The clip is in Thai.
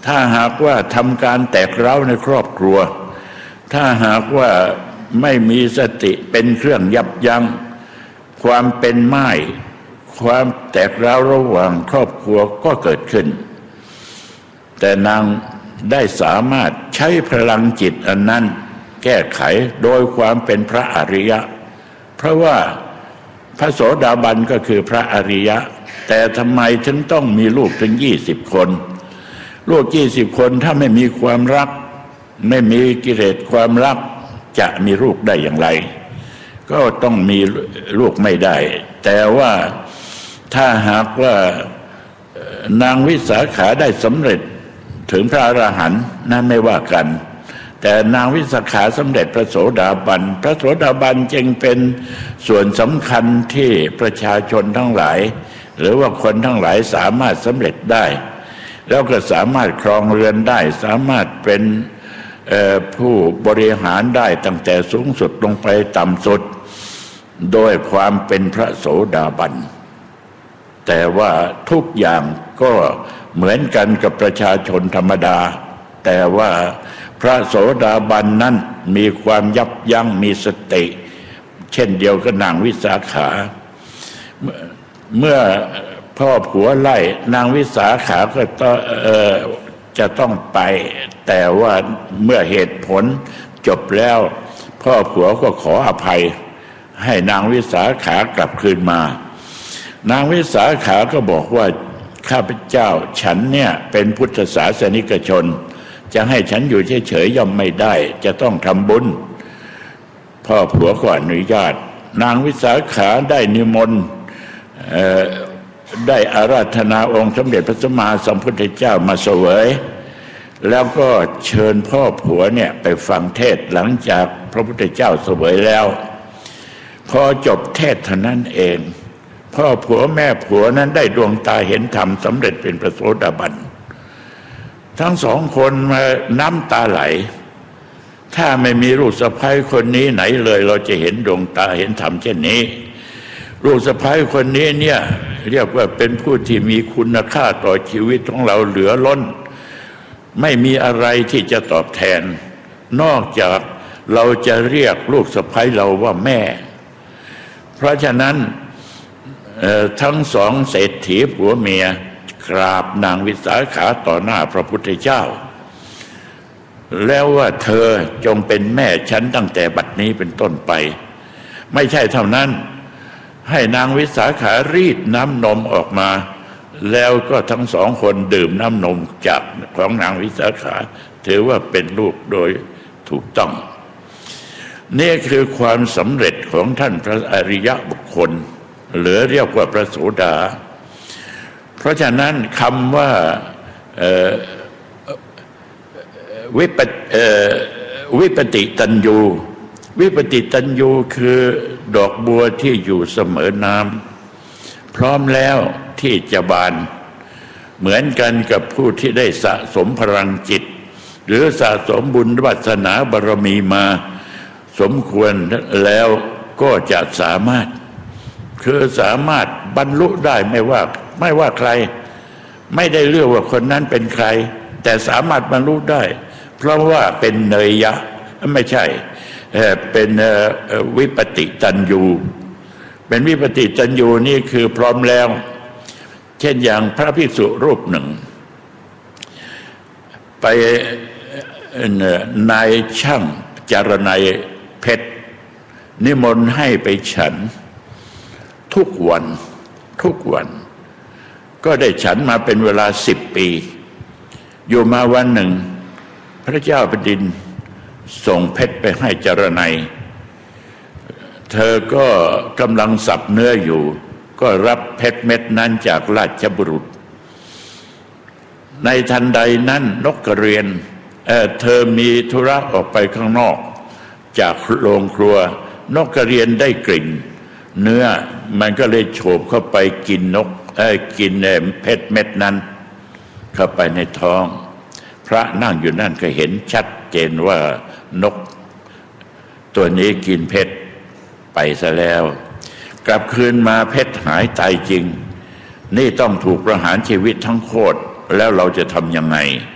ถ้าหากว่าทำการแตกเร้าในครอบครัวถ้าหากว่าไม่มีสติเป็นเครื่องยับยั้งความเป็นม่ายความแตกร้าวระหว่างครอบครัวก็เกิดขึ้นแต่นางได้สามารถใช้พลังจิตอันนั้นแก้ไขโดยความเป็นพระอริยะเพราะว่าพระโสดาบันก็คือพระอริยะแต่ทำไมถึงต้องมีลูกถึง20 คนลูก20 คนถ้าไม่มีความรักไม่มีกิเลสความรักจะมีลูกได้อย่างไรก็ต้องมีลูกไม่ได้แต่ว่าถ้าหากว่านางวิสาขาได้สำเร็จถึงพระอรหันต์นั้นไม่ว่ากันแต่นางวิสาขาสำเร็จพระโสดาบันพระโสดาบันจึงเป็นส่วนสำคัญที่ประชาชนทั้งหลายหรือว่าคนทั้งหลายสามารถสำเร็จได้แล้วก็สามารถครองเรือนได้สามารถเป็นผู้บริหารได้ตั้งแต่สูงสุดลงไปต่ำสุดโดยความเป็นพระโสดาบันแต่ว่าทุกอย่างก็เหมือนกันกับประชาชนธรรมดาแต่ว่าพระโสดาบันนั้นมีความยับยั้งมีสติเช่นเดียวกับนางวิสาขาเมื่อพ่อผัวไล่นางวิสาขาก็จะต้องไปแต่ว่าเมื่อเหตุผลจบแล้วพ่อผัวก็ขออภัยให้นางวิสาขากลับคืนมานางวิสาขาก็บอกว่าข้าพเจ้าฉันเนี่ยเป็นพุทธศาสนิกชนจะให้ฉันอยู่เฉยๆย่อมไม่ได้จะต้องทำบุญพ่อผัวก็อนุญาตนางวิสาขาได้นิมนต์ได้อาราธนาองค์สมเด็จพระสัมมาสัมพุทธเจ้ามาเสวยแล้วก็เชิญพ่อผัวเนี่ยไปฟังเทศหลังจากพระพุทธเจ้าเสวยแล้วพอจบเทศเท่านั้นเองพ่อผัวแม่ผัวนั้นได้ดวงตาเห็นธรรมสำเร็จเป็นพระโสดาบันทั้งสองคนมาน้ำตาไหลถ้าไม่มีลูกสะใภ้คนนี้ไหนเลยเราจะเห็นดวงตาเห็นธรรมเช่นนี้ลูกสะใภ้คนนี้เนี่ยเรียกว่าเป็นผู้ที่มีคุณค่าต่อชีวิตของเราเหลือล้นไม่มีอะไรที่จะตอบแทนนอกจากเราจะเรียกลูกสะใภ้เราว่าแม่เพราะฉะนั้นทั้งสองเศรษฐีผัวเมียกราบนางวิสาขาต่อหน้าพระพุทธเจ้าแล้วว่าเธอจงเป็นแม่ฉันตั้งแต่บัดนี้เป็นต้นไปไม่ใช่เท่านั้นให้นางวิสาขารีดน้ำนมออกมาแล้วก็ทั้งสองคนดื่มน้ำนมจากของนางวิสาขาถือว่าเป็นลูกโดยถูกต้องนี่คือความสำเร็จของท่านพระอริยบุคคลหรือเรียกว่าพระโสดาเพราะฉะนั้นคำว่าวิปติตัญญูวิปติตัญญูคือดอกบัวที่อยู่เสมอน้ำพร้อมแล้วที่จะบานเหมือนกันกับผู้ที่ได้สะสมพลังจิตหรือสะสมบุญวาสนาบารมีมาสมควรแล้วก็จะสามารถบรรลุได้ไม่ว่าใครไม่ได้เลือกว่าคนนั้นเป็นใครแต่สามารถบรรลุได้เพราะว่าเป็นเนยยะไม่ใช่เป็นวิปติตัญญูเป็นวิปติตัญญูนี่คือพร้อมแล้วเช่นอย่างพระภิกษุรูปหนึ่งไปนายช่างจารณัยเพชรนิมนต์ให้ไปฉันทุกวันก็ได้ฉันมาเป็นเวลา10 ปีอยู่มาวันหนึ่งพระเจ้าแผ่นดินส่งเพชรไปให้จารณัยเธอก็กำลังสับเนื้ออยู่ก็รับเพชรเม็ดนั้นจากราชบุรุษในทันใดนั้นนกกระเรียนเธอมีธุระออกไปข้างนอกจากโรงครัวนกกระเรียนได้กลิ่นเนื้อมันก็เลยโฉบเข้าไปกินกินเพชรเม็ดนั้นเข้าไปในท้องพระนั่งอยู่นั่นก็เห็นชัดเจนว่านกตัวนี้กินเพชรไปซะแล้วกลับคืนมาเพชรหายตายจริงนี่ต้องถูกประหารชีวิตทั้งโคตรแล้วเราจะทำยังไง